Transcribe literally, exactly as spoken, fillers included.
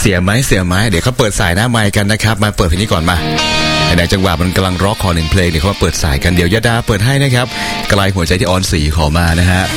สียไหมเสียไหมเดี๋ยวเขาเปิดสายหน้าไมค์กันนะครับมาเปิดเพลงนี้ก่อนมาในจังหวะมันกำลังร้องขอหนึ่งเพลงเดี๋ยวเขามาเปิดสายกันเดี๋ยวยาดาเปิดให้นะครับไกลหัวใจที่ออนสีขอมานะฮะ